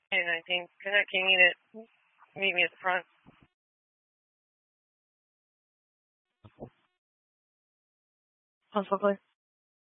And I think, can you meet me at the front? Possibly.